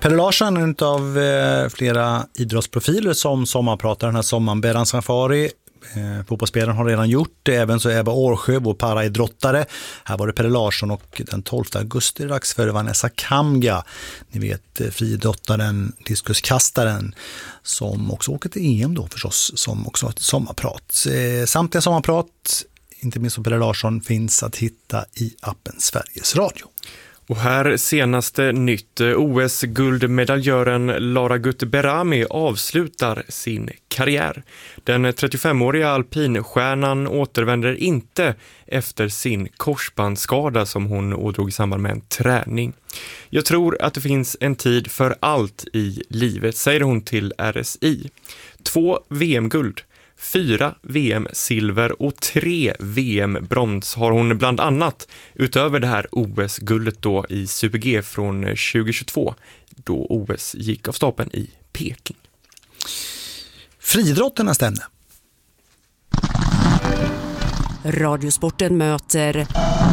Pelle Larsson är en av flera idrottsprofiler som sommarpratar den här sommaren. Beran Safari, fotbollsspelaren, har redan gjort det. Även så Ebba Årsjö, vår paraidrottare. Här var det Pelle Larsson, och den 12 augusti är det dags för Vanessa Kamga. Ni vet, friidrottaren, diskuskastaren, som också åker till EM då förstås, som också har ett sommarprat. Samtliga sommarprat, inte minst som Pelle Larsson, finns att hitta i appen Sveriges Radio. Och här senaste nytt. OS-guldmedaljören Lara Gutberami avslutar sin karriär. Den 35-åriga alpinstjärnan återvänder inte efter sin korsbandsskada som hon ådrog i samband med en träning. Jag tror att det finns en tid för allt i livet, säger hon till RSI. 2 VM-guld. 4 VM-silver och 3 VM-brons har hon bland annat, utöver det här OS-guldet då i Super-G från 2022, då OS gick av stapeln i Peking. Friidrotternas ämne. Radiosporten möter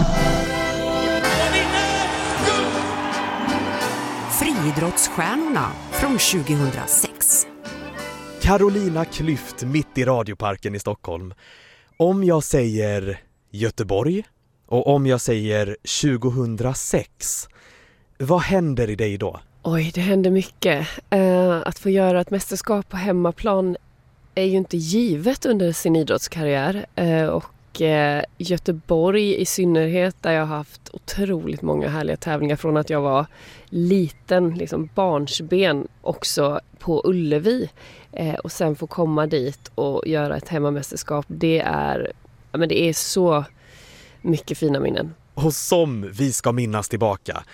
friidrottsstjärnorna från 2006. Carolina Klüft mitt i Radioparken i Stockholm. Om jag säger Göteborg och om jag säger 2006, vad händer i dig då? Oj, det händer mycket. Att få göra ett mästerskap på hemmaplan är ju inte givet under sin idrottskarriär. Och Göteborg i synnerhet, där jag har haft otroligt många härliga tävlingar från att jag var liten, liksom barnsben, också på Ullevi. Och sen få komma dit och göra ett hemmamästerskap, det är så mycket fina minnen. Och som vi ska minnas tillbaka,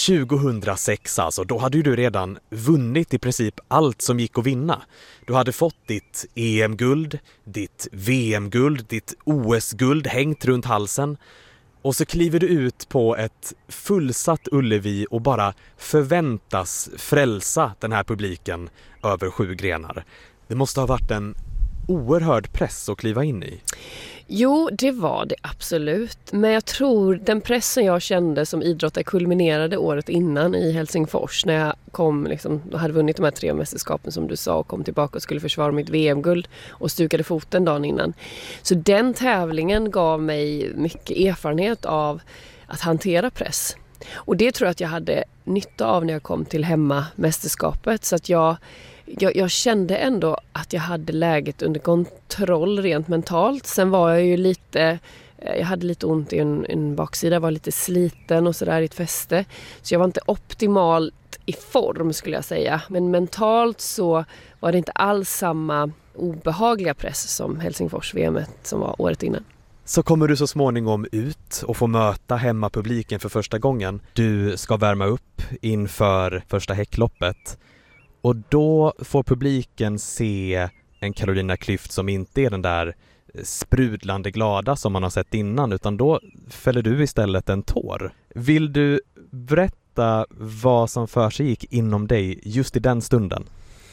2006 alltså, då hade ju du redan vunnit i princip allt som gick att vinna. Du hade fått ditt EM-guld, ditt VM-guld, ditt OS-guld hängt runt halsen. Och så kliver du ut på ett fullsatt Ullevi och bara förväntas frälsa den här publiken över 7 grenar. Det måste ha varit en oerhörd press att kliva in i. Jo, det var det absolut. Men jag tror den pressen jag kände som idrottare kulminerade året innan i Helsingfors, när jag kom, hade vunnit de här 3 mästerskapen som du sa, och kom tillbaka och skulle försvara mitt VM-guld och stukade foten dagen innan. Så den tävlingen gav mig mycket erfarenhet av att hantera press. Och det tror jag att jag hade nytta av när jag kom till hemmamästerskapet, så att jag kände ändå att jag hade läget under kontroll rent mentalt. Sen var jag ju jag hade lite ont i en baksida, var lite sliten och sådär i ett fäste. Så jag var inte optimalt i form, skulle jag säga. Men mentalt så var det inte alls samma obehagliga press som Helsingfors-VM som var året innan. Så kommer du så småningom ut och får möta hemmapubliken för första gången. Du ska värma upp inför första häckloppet. Och då får publiken se en Carolina Klüft som inte är den där sprudlande glada som man har sett innan, utan då fäller du istället en tår. Vill du berätta vad som för sig gick inom dig just i den stunden?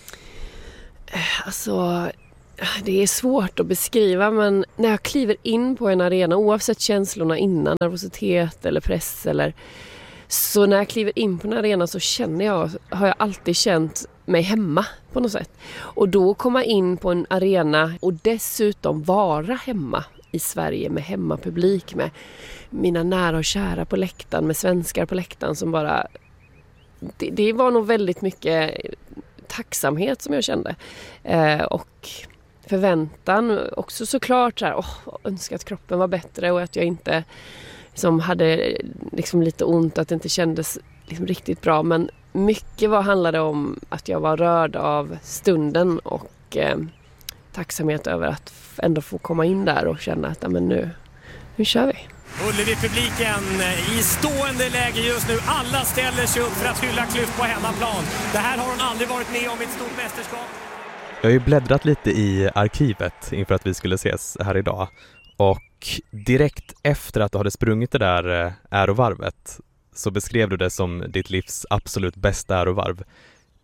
Alltså, det är svårt att beskriva, men när jag kliver in på en arena, oavsett känslorna innan, nervositet eller press så när jag kliver in på en arena så har jag alltid känt mig hemma på något sätt. Och då komma in på en arena och dessutom vara hemma i Sverige med hemmapublik, med mina nära och kära på läktaren, med svenskar på läktaren som bara... Det var nog väldigt mycket tacksamhet som jag kände. Och förväntan också såklart så här, önskar att kroppen var bättre och att jag inte som hade lite ont, att det inte kändes riktigt bra, men mycket handlade om att jag var rörd av stunden och tacksamhet över att ändå få komma in där och känna att nu kör vi. Ullevi-publiken i stående läge just nu. Alla ställer sig upp för att hylla Klüft på hemmaplan. Det här har hon aldrig varit med om i ett stort mästerskap. Jag har ju bläddrat lite i arkivet inför att vi skulle ses här idag. Och direkt efter att du hade sprungit det där ärovarvet så beskrev du det som ditt livs absolut bästa ärovarv.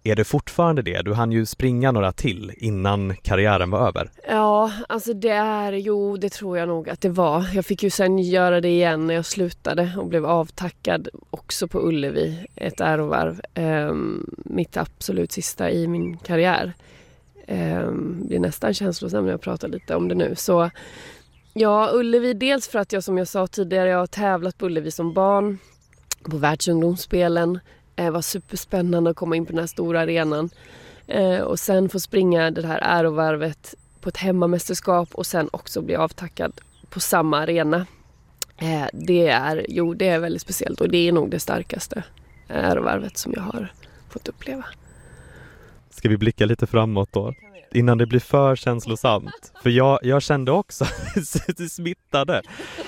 Är det fortfarande det? Du hann ju springa några till innan karriären var över. Ja, alltså det tror jag nog att det var. Jag fick ju sen göra det igen när jag slutade och blev avtackad också på Ullevi. Ett ärovarv, mitt absolut sista i min karriär. Det är nästan känslosamt när jag pratar lite om det nu. Så ja, Ullevi, dels för att jag, som jag sa tidigare, jag har tävlat på Ullevi som barn på världsungdomsspelen. Det var superspännande att komma in på den här stora arenan. Och sen få springa det här ärovarvet på ett hemmamästerskap och sen också bli avtackad på samma arena. Det är väldigt speciellt och det är nog det starkaste ärovarvet som jag har fått uppleva. Ska vi blicka lite framåt då? Innan det blir för känslosamt. För jag kände också det smittade.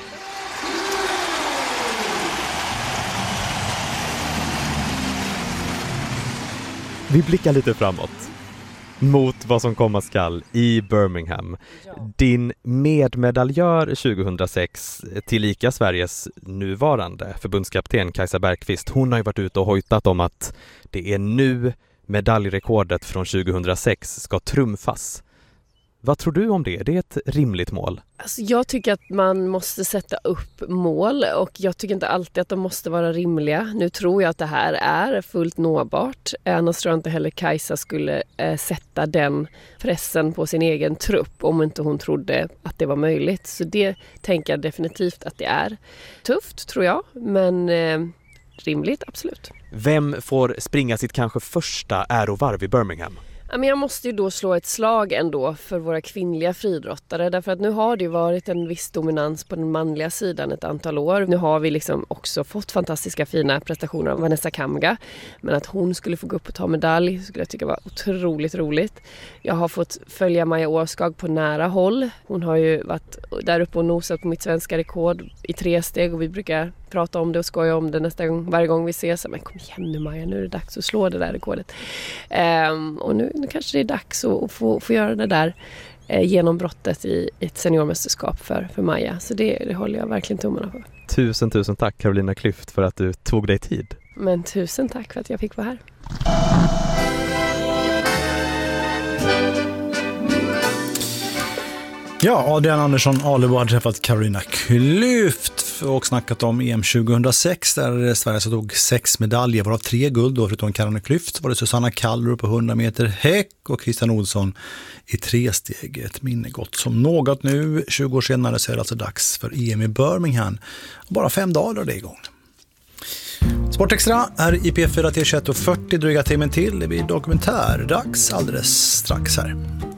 Vi blickar lite framåt mot vad som komma skall i Birmingham. Din medmedaljör 2006, tillika Sveriges nuvarande förbundskapten Kajsa Bergqvist, hon har ju varit ute och hojtat om att det är nu medaljrekordet från 2006 ska trumfas. Vad tror du om det? Det är ett rimligt mål. Alltså jag tycker att man måste sätta upp mål och jag tycker inte alltid att de måste vara rimliga. Nu tror jag att det här är fullt nåbart. Annars tror jag inte heller Kajsa skulle sätta den pressen på sin egen trupp om inte hon trodde att det var möjligt. Så det tänker jag definitivt att det är. Tufft tror jag, men rimligt absolut. Vem får springa sitt kanske första ärovarv i Birmingham? Jag måste ju då slå ett slag ändå för våra kvinnliga friidrottare, därför att nu har det ju varit en viss dominans på den manliga sidan ett antal år. Nu har vi liksom också fått fantastiska fina prestationer av Vanessa Kamga, men att hon skulle få gå upp och ta medalj skulle jag tycka var otroligt roligt. Jag har fått följa Maja Årskag på nära håll. Hon har ju varit där uppe och nosat på mitt svenska rekord i 3 steg och vi brukar prata om det och skoja om det varje gång vi ses. Men kom igen nu Maja, nu är det dags att slå det där rekordet. Och nu kanske det är dags att få göra det där genombrottet i ett seniormästerskap för Maja. Så det håller jag verkligen tummarna på. Tusen tack Carolina Klüft för att du tog dig tid. Men tusen tack för att jag fick vara här. Ja, Adrian Andersson Alebo har träffat Carolina Klüft och snackat om EM 2006 där Sverige så tog 6 medaljer, varav 3 guld. Då, förutom Carolina Klüft var det Susanna Kallur på 100 meter häck och Christian Olsson i 3 steg. Ett minne gott som något nu. 20 år senare så är det alltså dags för EM i Birmingham. Bara 5 dagar och det är igång. Sportextra är i P4 till 21:40, dryga timmen till. Det blir dokumentär. Dags alldeles strax här.